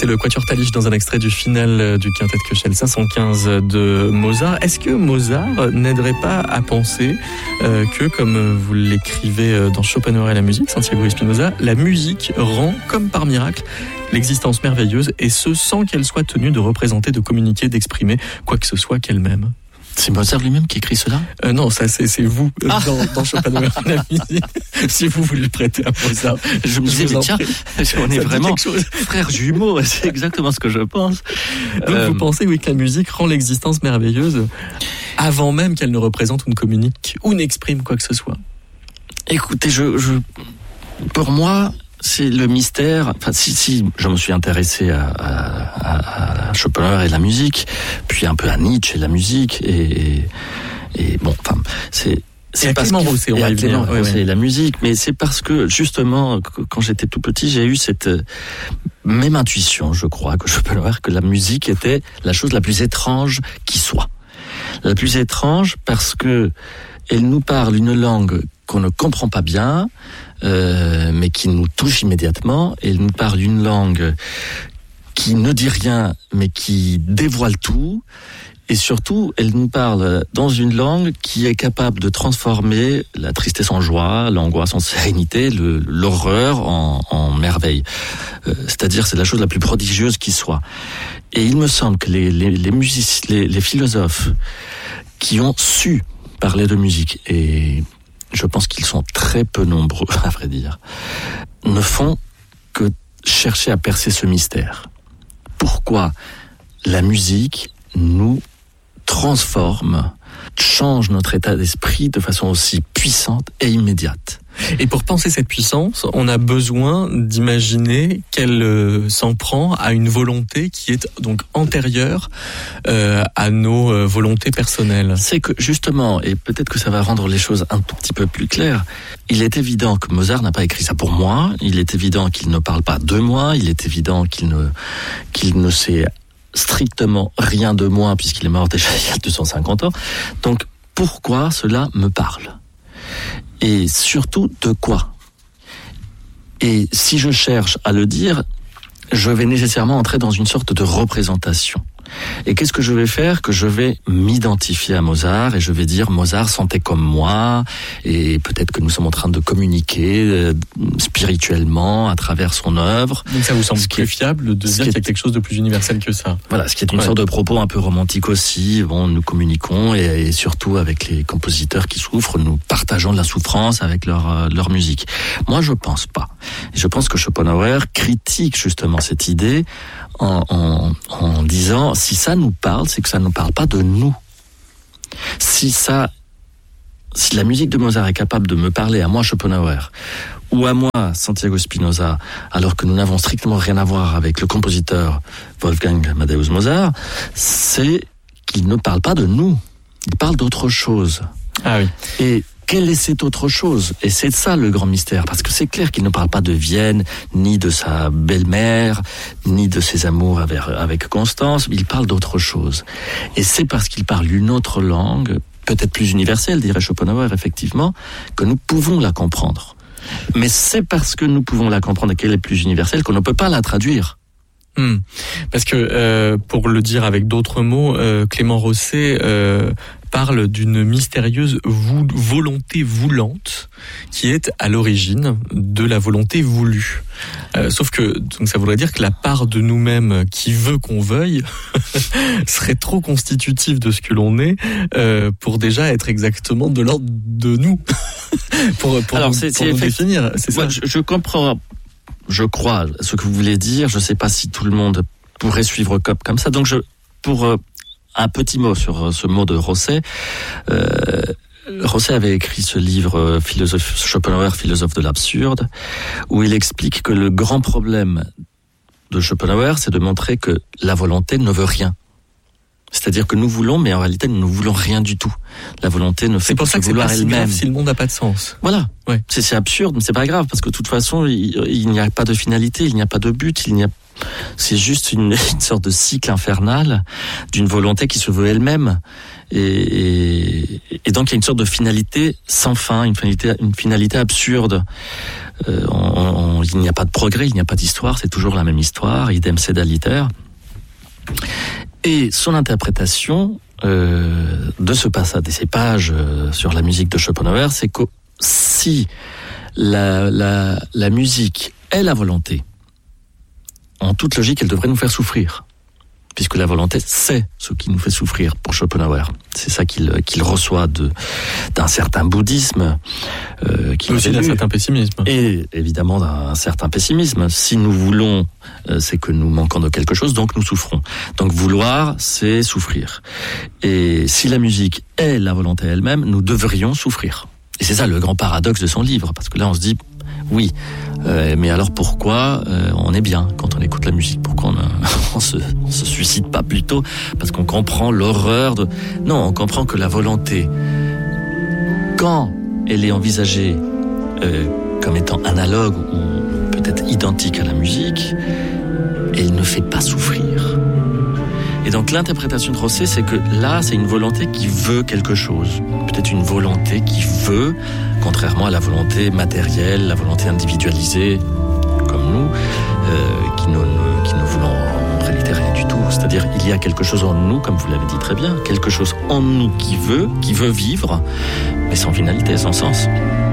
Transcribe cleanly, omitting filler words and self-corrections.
C'était le Quatuor Talich dans un extrait du final du Quintet Köchel 515 de Mozart. Est-ce que Mozart n'aiderait pas à penser que, comme vous l'écrivez dans Schopenhauer et la musique, Santiago Espinosa, la musique rend, comme par miracle, l'existence merveilleuse, et ce sans qu'elle soit tenue de représenter, de communiquer, d'exprimer quoi que ce soit qu'elle-même? C'est Mozart lui-même qui écrit cela? Non, ça c'est vous dans Schopenhauer la musique. Si vous le prêtez à Mozart, je me disais, tiens, on est vraiment frères jumeaux, c'est exactement ce que je pense. Donc vous pensez, oui, que la musique rend l'existence merveilleuse avant même qu'elle ne représente ou ne communique ou n'exprime quoi que ce soit? Écoutez, pour moi, c'est le mystère. Enfin, si je me suis intéressé à Schopenhauer et la musique, puis un peu à Nietzsche et la musique, et bon, enfin, c'est parce Clément Rosset, on va y venir. Clément Rosset et la musique, mais c'est parce que justement, quand j'étais tout petit, j'ai eu cette même intuition, je crois, que Schopenhauer, que la musique était la chose la plus étrange qui soit. La plus étrange parce que elle nous parle une langue qu'on ne comprend pas bien, mais qui nous touche immédiatement. Elle nous parle une langue qui ne dit rien, mais qui dévoile tout. Et surtout, elle nous parle dans une langue qui est capable de transformer la tristesse en joie, l'angoisse en sérénité, l'horreur en merveille. C'est-à-dire, c'est la chose la plus prodigieuse qui soit. Et il me semble que les philosophes qui ont su parler de musique, et je pense qu'ils sont très peu nombreux, à vrai dire, ne font que chercher à percer ce mystère. Pourquoi la musique nous transforme, change notre état d'esprit de façon aussi puissante et immédiate? Et pour penser cette puissance, on a besoin d'imaginer qu'elle s'en prend à une volonté qui est donc antérieure à nos volontés personnelles. C'est que justement, et peut-être que ça va rendre les choses un tout petit peu plus claires, il est évident que Mozart n'a pas écrit ça pour moi, il est évident qu'il ne parle pas de moi, il est évident qu'il ne sait strictement rien de moi puisqu'il est mort déjà il y a 250 ans. Donc pourquoi cela me parle ? Et surtout, de quoi? Et si je cherche à le dire, je vais nécessairement entrer dans une sorte de représentation. Et qu'est-ce que je vais faire? Que je vais m'identifier à Mozart et je vais dire Mozart sentait comme moi, et peut-être que nous sommes en train de communiquer spirituellement à travers son œuvre. Donc ça vous semble plus fiable de dire qu'il y a quelque chose de plus universel que ça? Voilà, ce qui est une sorte de propos un peu romantique aussi. Bon, nous communiquons et surtout avec les compositeurs qui souffrent, nous partageons de la souffrance avec leur musique. Moi, je pense pas. Je pense que Schopenhauer critique justement cette idée en disant si ça nous parle, c'est que ça ne nous parle pas de nous. Si la musique de Mozart est capable de me parler à moi Schopenhauer ou à moi Santiago Spinoza, alors que nous n'avons strictement rien à voir avec le compositeur Wolfgang Amadeus Mozart, c'est qu'il ne parle pas de nous, il parle d'autre chose. Ah oui. Et quelle est cette autre chose? Et c'est ça le grand mystère, parce que c'est clair qu'il ne parle pas de Vienne, ni de sa belle-mère, ni de ses amours avec Constance, mais il parle d'autre chose. Et c'est parce qu'il parle une autre langue, peut-être plus universelle, dirait Schopenhauer, effectivement, que nous pouvons la comprendre. Mais c'est parce que nous pouvons la comprendre et qu'elle est plus universelle qu'on ne peut pas la traduire. Parce que, pour le dire avec d'autres mots, Clément Rosset parle d'une mystérieuse volonté voulante qui est à l'origine de la volonté voulue. Sauf que donc ça voudrait dire que la part de nous-mêmes qui veut qu'on veuille serait trop constitutive de ce que l'on est pour déjà être exactement de l'ordre de nous. pour nous définir. C'est ça. Moi, je comprends. Je crois ce que vous voulez dire. Je ne sais pas si tout le monde pourrait suivre comme ça. Donc, pour un petit mot sur ce mot de Rosset. Rosset avait écrit ce livre Schopenhauer, philosophe de l'absurde, où il explique que le grand problème de Schopenhauer, c'est de montrer que la volonté ne veut rien. C'est-à-dire que nous voulons, mais en réalité, nous ne voulons rien du tout. La volonté ne fait que se vouloir elle-même. C'est pour ça que c'est pas si grave si le monde n'a pas de sens. Voilà. Ouais. C'est absurde, mais c'est pas grave, parce que de toute façon, il n'y a pas de finalité, il n'y a pas de but, il n'y a C'est juste une sorte de cycle infernal d'une volonté qui se veut elle-même. Et donc il y a une sorte de finalité sans fin, une finalité absurde. Il n'y a pas de progrès, il n'y a pas d'histoire, c'est toujours la même histoire, idem sed aliter. Et son interprétation de ce passage, de ces pages sur la musique de Schopenhauer, c'est que si la musique est la volonté, en toute logique, elle devrait nous faire souffrir. Puisque la volonté, c'est ce qui nous fait souffrir pour Schopenhauer. C'est ça qu'il reçoit d'un certain bouddhisme. Aussi d'un certain pessimisme. Et évidemment d'un certain pessimisme. Si nous voulons, c'est que nous manquons de quelque chose, donc nous souffrons. Donc vouloir, c'est souffrir. Et si la musique est la volonté elle-même, nous devrions souffrir. Et c'est ça le grand paradoxe de son livre, parce que là on se dit, oui, mais alors pourquoi on est bien quand on écoute la musique? Pourquoi on se suicide pas plutôt? Parce qu'on comprend l'horreur de... Non, on comprend que la volonté, quand elle est envisagée comme étant analogue ou peut-être identique à la musique, elle ne fait pas souffrir. Et donc l'interprétation de Rosset, c'est que là, c'est une volonté qui veut quelque chose. Peut-être une volonté qui veut, contrairement à la volonté matérielle, la volonté individualisée, comme nous, qui ne voulons en réalité rien du tout. C'est-à-dire, il y a quelque chose en nous, comme vous l'avez dit très bien, quelque chose en nous qui veut vivre, mais sans finalité, sans sens.